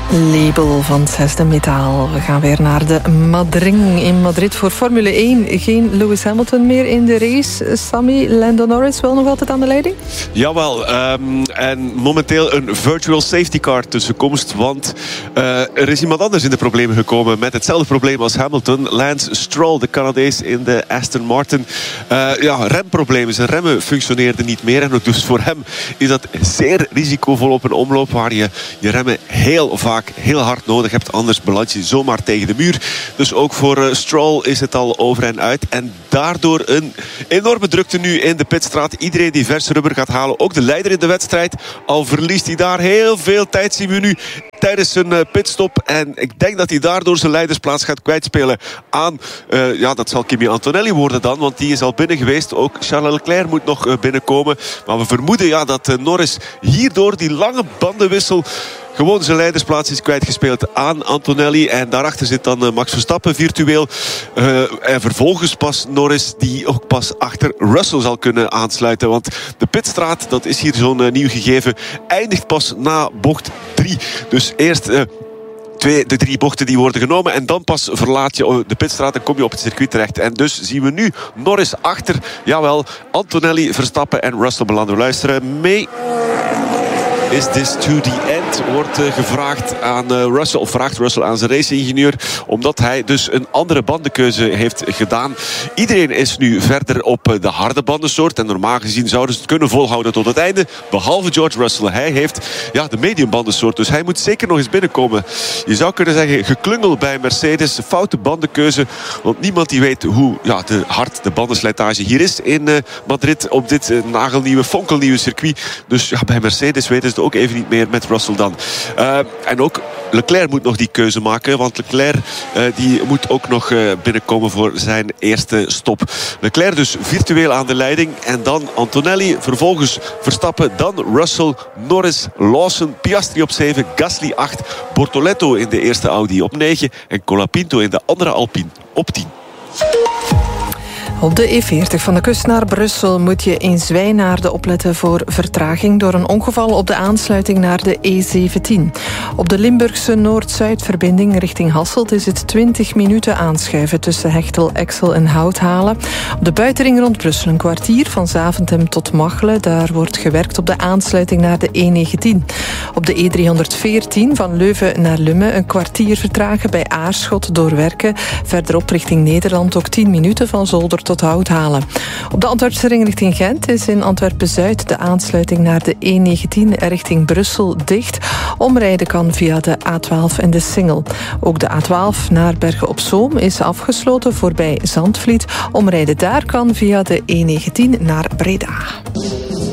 Label van het 6e metaal. We gaan weer naar de Madring in Madrid voor Formule 1. Geen Lewis Hamilton meer in de race. Sammy, Lando Norris wel nog altijd aan de leiding? Jawel, en momenteel een virtual safety car tussenkomst. Want er is iemand anders in de problemen gekomen met hetzelfde probleem als Hamilton. Lance Stroll, de Canadees in de Aston Martin. Remproblemen. Zijn remmen functioneerden niet meer. En ook dus voor hem is dat zeer risicovol op een omloop waar je remmen heel vaak heel hard nodig hebt. Anders beland je zomaar tegen de muur. Dus ook voor Stroll is het al over en uit. En daardoor een enorme drukte nu in de pitstraat. Iedereen die vers rubber gaat halen. Ook de leider in de wedstrijd. Al verliest hij daar heel veel tijd, zien we nu tijdens zijn pitstop. En ik denk dat hij daardoor zijn leidersplaats gaat kwijtspelen aan, dat zal Kimi Antonelli worden dan. Want die is al binnen geweest. Ook Charles Leclerc moet nog binnenkomen. Maar we vermoeden dat Norris hierdoor die lange bandenwissel gewoon zijn leidersplaats is kwijtgespeeld aan Antonelli. En daarachter zit dan Max Verstappen virtueel. En vervolgens pas Norris, die ook pas achter Russell zal kunnen aansluiten. Want de pitstraat, dat is hier zo'n nieuw gegeven, eindigt pas na bocht 3. Dus eerst de 3 bochten die worden genomen. En dan pas verlaat je de pitstraat en kom je op het circuit terecht. En dus zien we nu Norris achter. Jawel, Antonelli, Verstappen en Russell belanden. We luisteren mee. Is this to the end? Wordt gevraagd aan Russell, of vraagt Russell aan zijn race-ingenieur, omdat hij dus een andere bandenkeuze heeft gedaan. Iedereen is nu verder op de harde bandensoort. En normaal gezien zouden ze het kunnen volhouden tot het einde. Behalve George Russell. Hij heeft de medium bandensoort. Dus hij moet zeker nog eens binnenkomen. Je zou kunnen zeggen, geklungel bij Mercedes. Foute bandenkeuze. Want niemand die weet hoe hard de bandenslijtage hier is in Madrid. Op dit nagelnieuwe, fonkelnieuwe circuit. Dus bij Mercedes weten ze het ook even niet meer met Russell dan. En ook Leclerc moet nog die keuze maken. Want Leclerc die moet ook nog binnenkomen voor zijn eerste stop. Leclerc dus virtueel aan de leiding. En dan Antonelli. Vervolgens Verstappen. Dan Russell, Norris, Lawson, Piastri op 7. Gasly 8. Bortoletto in de eerste Audi op 9. En Colapinto in de andere Alpine op 10. Op de E40 van de kust naar Brussel moet je in Zwijnaarden opletten voor vertraging door een ongeval op de aansluiting naar de E17. Op de Limburgse Noord-Zuid-verbinding richting Hasselt is het 20 minuten aanschuiven tussen Hechtel, Exel en Houthalen. Op de buitenring rond Brussel een kwartier van Zaventem tot Machelen. Daar wordt gewerkt op de aansluiting naar de E19. Op de E314 van Leuven naar Lummen een kwartier vertragen bij Aarschot door werken. Verderop richting Nederland ook 10 minuten van Zolder tot Houthalen. Op de Antwerpse ring richting Gent is in Antwerpen-Zuid de aansluiting naar de E19 richting Brussel dicht. Omrijden kan via de A12 en de Singel. Ook de A12 naar Bergen-op-Zoom is afgesloten voorbij Zandvliet. Omrijden daar kan via de E19 naar Breda.